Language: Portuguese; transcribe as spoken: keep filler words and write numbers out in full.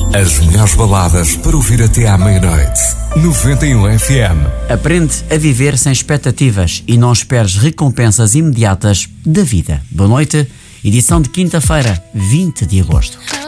As melhores baladas para ouvir até à meia-noite. noventa e um F M. Aprende a viver sem expectativas e não esperes recompensas imediatas da vida. Boa noite, edição de quinta-feira, vinte de agosto.